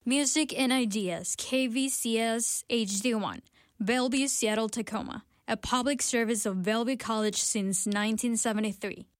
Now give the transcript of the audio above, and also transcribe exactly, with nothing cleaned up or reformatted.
Music and Ideas, K V C S H D one, Bellevue, Seattle, Tacoma, a public service of Bellevue College since nineteen seventy-three.